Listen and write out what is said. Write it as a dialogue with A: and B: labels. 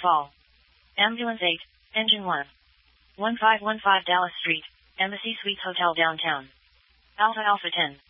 A: Fall. Ambulance 8, Engine 1. 1515 Dallas Street, Embassy Suites Hotel downtown. Alpha Alpha 10.